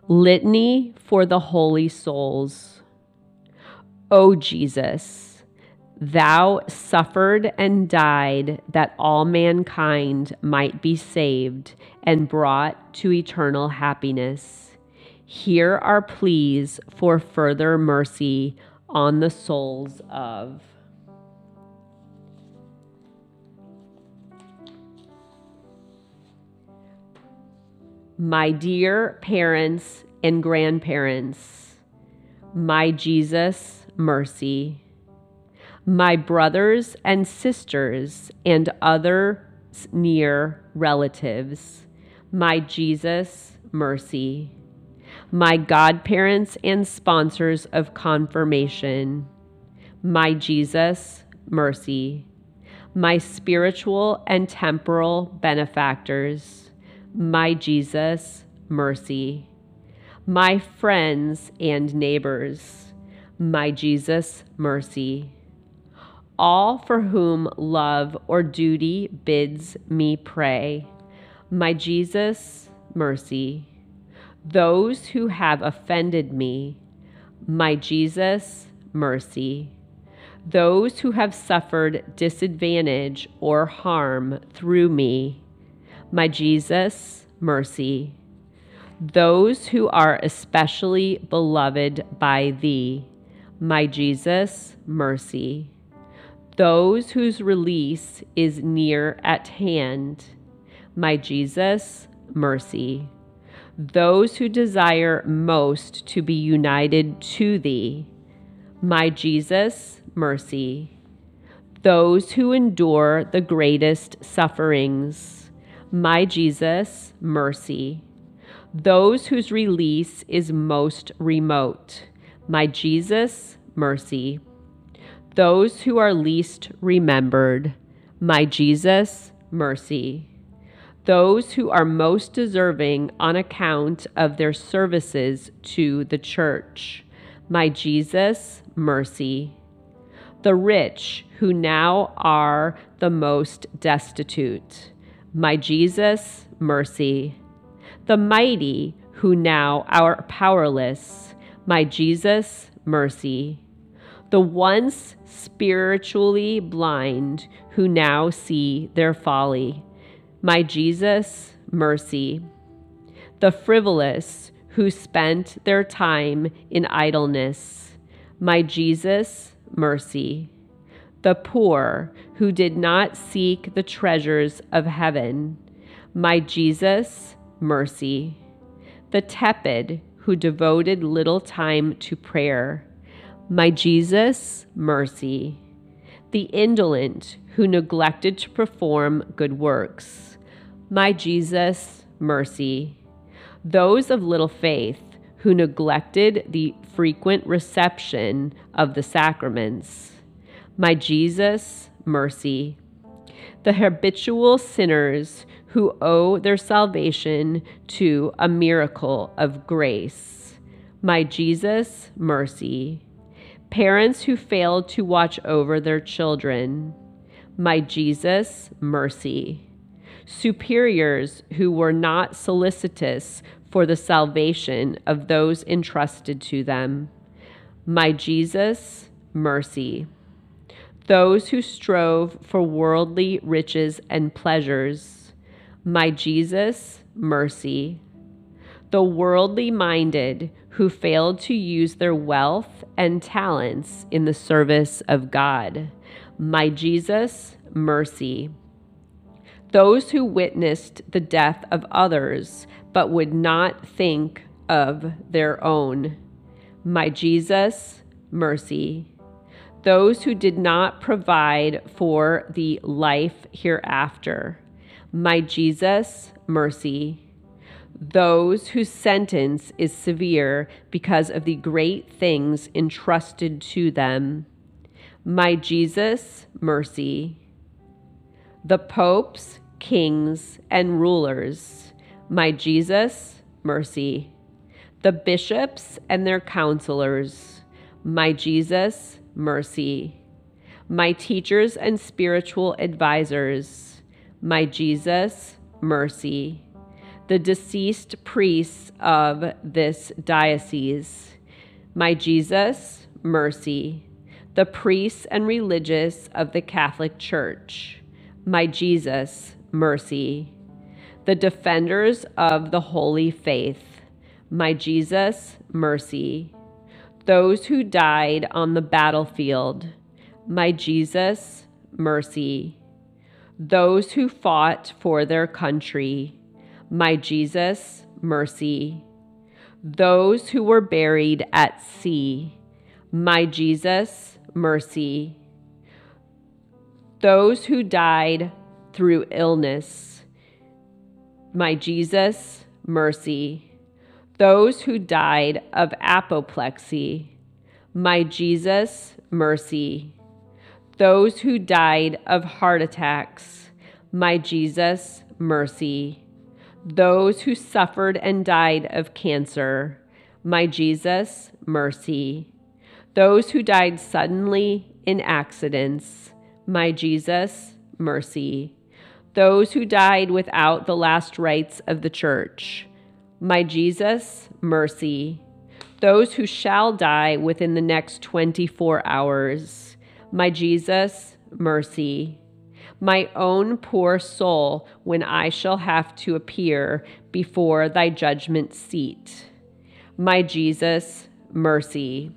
Litany for the Holy Souls. O Jesus, thou suffered and died that all mankind might be saved and brought to eternal happiness. Hear our pleas for further mercy on the souls of my dear parents and grandparents, my Jesus, mercy. My brothers and sisters and other near relatives, my Jesus, mercy. My godparents and sponsors of confirmation, my Jesus, mercy. My spiritual and temporal benefactors, my Jesus, mercy. My friends and neighbors, my Jesus, mercy. All for whom love or duty bids me pray, my Jesus, mercy. Those who have offended me, my Jesus, mercy. Those who have suffered disadvantage or harm through me, my Jesus, mercy. Those who are especially beloved by thee, my Jesus, mercy. Those whose release is near at hand, my Jesus, mercy. Those who desire most to be united to thee, my Jesus, mercy. Those who endure the greatest sufferings, my Jesus, mercy. Those whose release is most remote, my Jesus, mercy. Those who are least remembered, my Jesus, mercy. Those who are most deserving on account of their services to the church, my Jesus, mercy. The rich who now are the most destitute, my Jesus, mercy. The mighty who now are powerless, my Jesus, mercy. The once spiritually blind who now see their folly, my Jesus, mercy. The frivolous who spent their time in idleness, my Jesus, mercy. The poor who did not seek the treasures of heaven, my Jesus, mercy. The tepid who devoted little time to prayer, my Jesus, mercy. The indolent who neglected to perform good works, my Jesus, mercy. Those of little faith who neglected the frequent reception of the sacraments, my Jesus, mercy. The habitual sinners who owe their salvation to a miracle of grace, my Jesus, mercy. Parents who failed to watch over their children, my Jesus, mercy. Superiors who were not solicitous for the salvation of those entrusted to them, my Jesus, mercy. Those who strove for worldly riches and pleasures, my Jesus, mercy. The worldly minded who failed to use their wealth and talents in the service of God, my Jesus, mercy. Those who witnessed the death of others but would not think of their own, my Jesus, mercy. Those who did not provide for the life hereafter, my Jesus, mercy. Those whose sentence is severe because of the great things entrusted to them, my Jesus, mercy. The popes, kings, and rulers, my Jesus, mercy. The bishops and their counselors, my Jesus, mercy. My teachers and spiritual advisors, my Jesus, mercy. the deceased priests of this diocese. My Jesus, mercy. The priests and religious of the Catholic Church. My Jesus, mercy. The defenders of the holy faith. My Jesus, mercy. Those who died on the battlefield. My Jesus, mercy. Those who fought for their country. My Jesus, mercy. Those who were buried at sea. My Jesus, mercy. Those who died through illness. My Jesus, mercy. Those who died of apoplexy. My Jesus, mercy. Those who died of heart attacks. My Jesus, mercy. Those who suffered and died of cancer. My Jesus, mercy. Those who died suddenly in accidents. My Jesus, mercy. Those who died without the last rites of the church. My Jesus, mercy. Those who shall die within the next 24 hours. My Jesus, mercy. My own poor soul when I shall have to appear before thy judgment seat. My Jesus, mercy.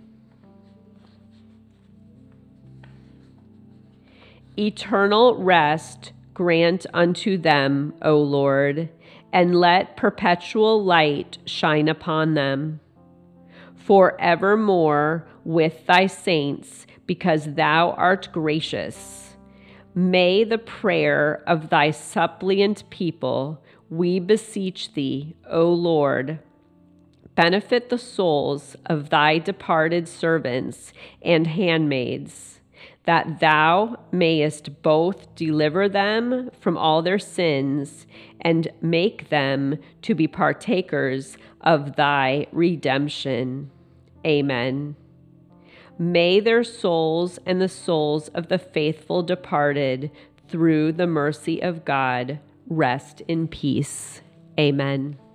Eternal rest grant unto them, O Lord, and let perpetual light shine upon them. Forevermore with thy saints, because thou art gracious. May the prayer of thy suppliant people, we beseech thee, O Lord, benefit the souls of thy departed servants and handmaids, that thou mayest both deliver them from all their sins and make them to be partakers of thy redemption. Amen. May their souls and the souls of the faithful departed, through the mercy of God, rest in peace. Amen.